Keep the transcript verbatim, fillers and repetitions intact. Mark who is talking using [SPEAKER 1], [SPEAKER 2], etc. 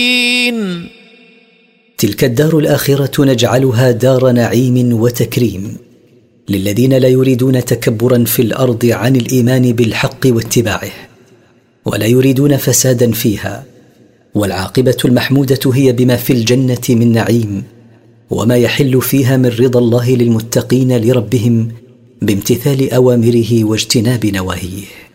[SPEAKER 1] تلك الدار الآخرة نجعلها دار نعيم وتكريم للذين لا يريدون تكبرا في الأرض عن الإيمان بالحق واتباعه، ولا يريدون فسادا فيها، والعاقبة المحمودة هي بما في الجنة من نعيم، وما يحل فيها من رضا الله للمتقين لربهم بامتثال أوامره واجتناب نواهيه.